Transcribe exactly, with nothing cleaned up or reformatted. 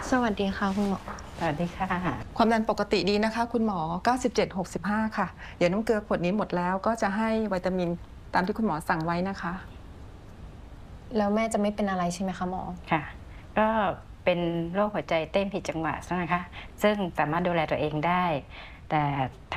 สวัสดีค่ะคุณหมอสวัสดีค่ะความดันปกติดีนะคะคุณหมอ เก้าสิบเจ็ด หกสิบห้า ค่ะ เดี๋ยวน้ำเกลือขวดนี้หมดแล้วก็จะให้วิตามินตามที่คุณหมอสั่งไว้นะคะแล้วแม่จะไม่เป็นอะไรใช่ไหมคะหมอค่ะก็เป็นโรคหัวใจเต้นผิดจังหวะใช่ไหมคะซึ่งสามารถดูแลตัวเองได้แต่